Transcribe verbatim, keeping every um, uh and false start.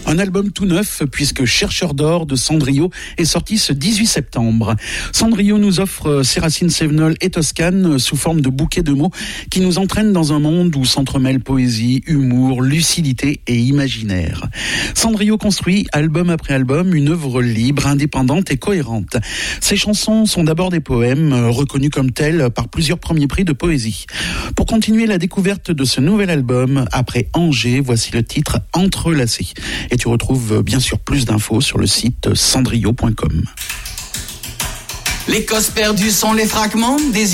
Un album tout neuf puisque Chercheur d'or de Cendrillon est sorti ce dix-huit septembre. Cendrillon nous offre ses racines cévenoles et toscanes sous forme de bouquets de mots qui nous entraînent dans un monde où s'entremêlent poésie, humour, lucidité et imaginaire. Cendrillon construit, album après album, une œuvre libre, indépendante et cohérente. Ses chansons sont d'abord des poèmes, reconnus comme tels par plusieurs premiers prix de poésie. Pour continuer la découverte de ce nouvel album, après Angers, voici le titre Entrelacé. Et tu retrouves bien sûr plus d'infos sur le site cendrillon point com. Les causes perdues sont les fragments des